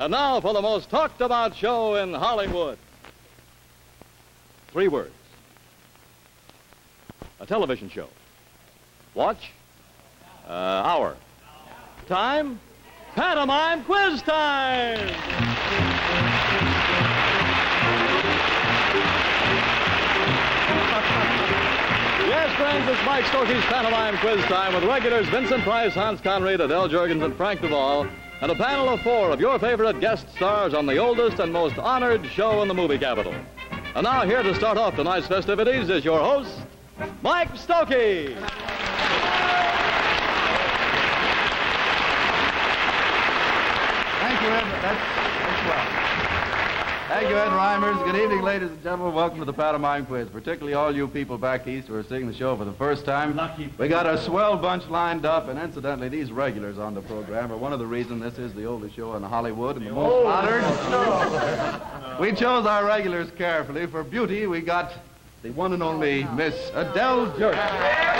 And now for the most talked about show in Hollywood. 3 words. A television show. Watch. Hour. Time. Pantomime quiz time! Yes, friends, it's Mike Stokey's Pantomime Quiz Time with regulars Vincent Price, Hans Conried, Adele Jurgens, and Frank Duvall, and a panel of 4 of your favorite guest stars on the oldest and most honored show in the movie capital. And now, here to start off tonight's festivities is your host, Mike Stokey. Thank you, Ed. That's well. Thank you, Ed Reimers. Good evening, ladies and gentlemen. Welcome to the Pantomime Quiz, particularly all you people back east who are seeing the show for the first time. Lucky. We got a swell bunch lined up, and incidentally, these regulars on the program are one of the reasons this is the oldest show in Hollywood and the most honored. We chose our regulars carefully. For beauty, we got the one and only Miss Adele Jurgens.